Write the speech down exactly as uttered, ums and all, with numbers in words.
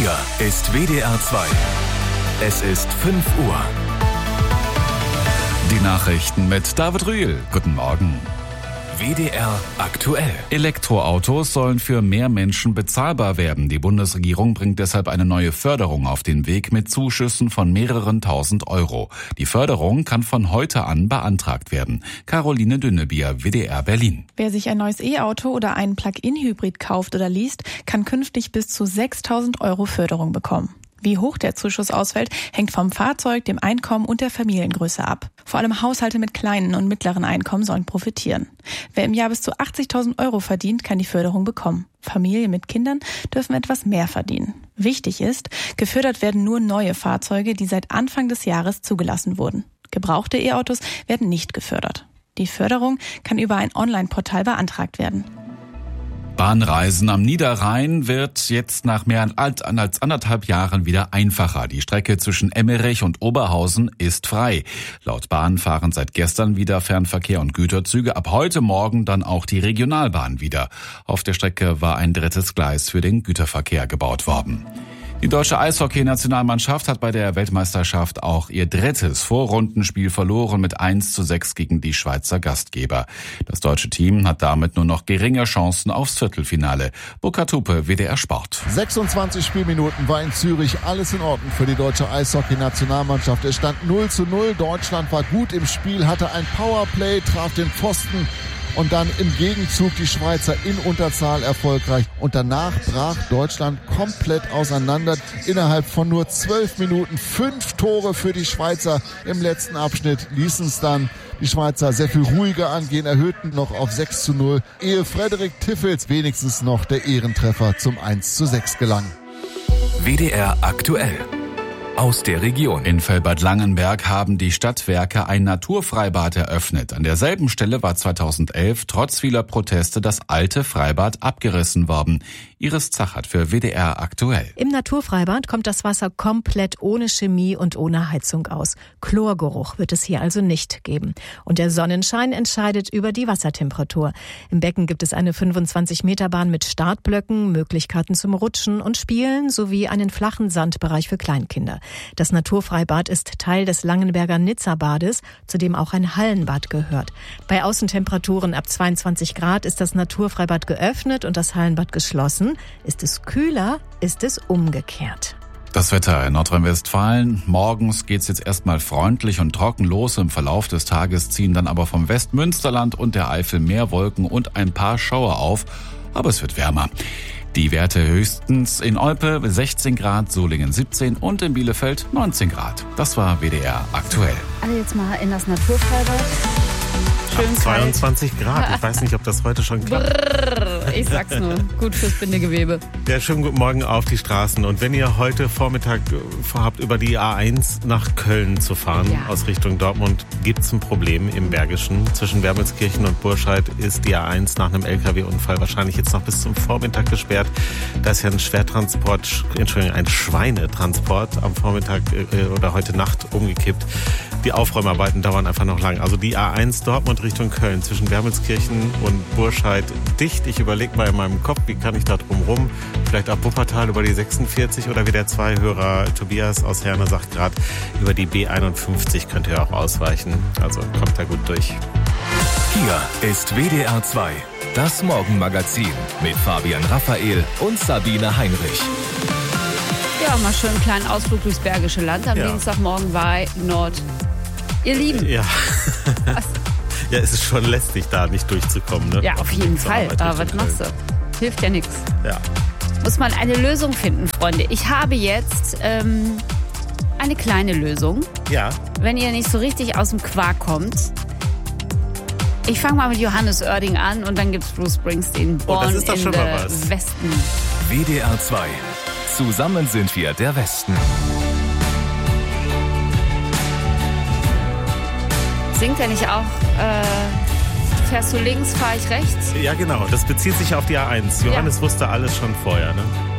Hier ist W D R zwei. Es ist fünf Uhr. Die Nachrichten mit David Rühl. Guten Morgen. W D R aktuell. Elektroautos sollen für mehr Menschen bezahlbar werden. Die Bundesregierung bringt deshalb eine neue Förderung auf den Weg mit Zuschüssen von mehreren tausend Euro. Die Förderung kann von heute an beantragt werden. Caroline Dünnebier, W D R Berlin. Wer sich ein neues E-Auto oder einen Plug-in-Hybrid kauft oder liest, kann künftig bis zu sechstausend Euro Förderung bekommen. Wie hoch der Zuschuss ausfällt, hängt vom Fahrzeug, dem Einkommen und der Familiengröße ab. Vor allem Haushalte mit kleinen und mittleren Einkommen sollen profitieren. Wer im Jahr bis zu achtzigtausend Euro verdient, kann die Förderung bekommen. Familien mit Kindern dürfen etwas mehr verdienen. Wichtig ist, gefördert werden nur neue Fahrzeuge, die seit Anfang des Jahres zugelassen wurden. Gebrauchte E-Autos werden nicht gefördert. Die Förderung kann über ein Online-Portal beantragt werden. Bahnreisen am Niederrhein wird jetzt nach mehr als anderthalb Jahren wieder einfacher. Die Strecke zwischen Emmerich und Oberhausen ist frei. Laut Bahn fahren seit gestern wieder Fernverkehr und Güterzüge. Ab heute Morgen dann auch die Regionalbahn wieder. Auf der Strecke war ein drittes Gleis für den Güterverkehr gebaut worden. Die deutsche Eishockey-Nationalmannschaft hat bei der Weltmeisterschaft auch ihr drittes Vorrundenspiel verloren mit eins zu sechs gegen die Schweizer Gastgeber. Das deutsche Team hat damit nur noch geringe Chancen aufs Viertelfinale. Burkhard Hupe, W D R Sport. sechsundzwanzig Spielminuten war in Zürich alles in Ordnung für die deutsche Eishockey-Nationalmannschaft. Es stand null zu null. Deutschland war gut im Spiel, hatte ein Powerplay, traf den Pfosten. Und dann im Gegenzug die Schweizer in Unterzahl erfolgreich. Und danach brach Deutschland komplett auseinander. Innerhalb von nur zwölf Minuten fünf Tore für die Schweizer. Im letzten Abschnitt ließen es dann die Schweizer sehr viel ruhiger angehen, erhöhten noch auf sechs zu null, ehe Frederik Tiffels wenigstens noch der Ehrentreffer zum eins zu sechs gelang. W D R aktuell. Aus der Region. In Velbad Langenberg haben die Stadtwerke ein Naturfreibad eröffnet. An derselben Stelle war zweitausendelf trotz vieler Proteste das alte Freibad abgerissen worden. Iris Zachert für W D R aktuell. Im Naturfreibad kommt das Wasser komplett ohne Chemie und ohne Heizung aus. Chlorgeruch wird es hier also nicht geben. Und der Sonnenschein entscheidet über die Wassertemperatur. Im Becken gibt es eine fünfundzwanzig Meter Bahn mit Startblöcken, Möglichkeiten zum Rutschen und Spielen sowie einen flachen Sandbereich für Kleinkinder. Das Naturfreibad ist Teil des Langenberger Nizza-Bades, zu dem auch ein Hallenbad gehört. Bei Außentemperaturen ab zweiundzwanzig Grad ist das Naturfreibad geöffnet und das Hallenbad geschlossen. Ist es kühler, ist es umgekehrt. Das Wetter in Nordrhein-Westfalen. Morgens geht's jetzt erstmal freundlich und trocken los. Im Verlauf des Tages ziehen dann aber vom Westmünsterland und der Eifel mehr Wolken und ein paar Schauer auf. Aber es wird wärmer. Die Werte höchstens in Olpe sechzehn Grad, Solingen siebzehn und in Bielefeld neunzehn Grad. Das war W D R aktuell. Alle jetzt mal in das Naturfreibad. Schön zweiundzwanzig Grad. Ich weiß nicht, ob das heute schon klappt. Brrr, ich sag's nur. Gut fürs Bindegewebe. Ja, schönen guten Morgen auf die Straßen. Und wenn ihr heute Vormittag vorhabt, über die A eins nach Köln zu fahren, ja. aus Richtung Dortmund, gibt's ein Problem im Bergischen. Zwischen Wermelskirchen und Burscheid ist die A eins nach einem L K W-Unfall wahrscheinlich jetzt noch bis zum Vormittag gesperrt. Da ist ja ein Schwertransport, Entschuldigung, ein Schweinetransport am Vormittag äh, oder heute Nacht umgekippt. Die Aufräumarbeiten dauern einfach noch lang. Also die A eins Dortmund Richtung Köln zwischen Wermelskirchen und Burscheid dicht. Ich überlege mal in meinem Kopf, wie kann ich da drum rum? Vielleicht ab Wuppertal über die sechsundvierzig oder wie der Zweihörer Tobias aus Herne sagt gerade, über die B einundfünfzig könnt ihr auch ausweichen. Also kommt da gut durch. Hier ist W D R zwei, das Morgenmagazin mit Fabian Raphael und Sabine Heinrich. Ja, mal schön einen kleinen Ausflug durchs Bergische Land. Am ja. Dienstagmorgen war Nord. Ihr Lieben. Ja. Ja, es ist schon lästig, da nicht durchzukommen. Ne? Ja, auf jeden Fall. Aber was machst du? Hilft ja nichts. Ja. Muss man eine Lösung finden, Freunde. Ich habe jetzt ähm, eine kleine Lösung. Ja. Wenn ihr nicht so richtig aus dem Quark kommt. Ich fange mal mit Johannes Oerding an und dann gibt's Bruce Springsteen. Born oh, das ist doch in schon mal was. Westen. W D R zwei. Zusammen sind wir der Westen. Singt er nicht auch, äh, fährst du links, fahr ich rechts? Ja, genau. Das bezieht sich auf die A eins. Johannes ja. wusste alles schon vorher, ne?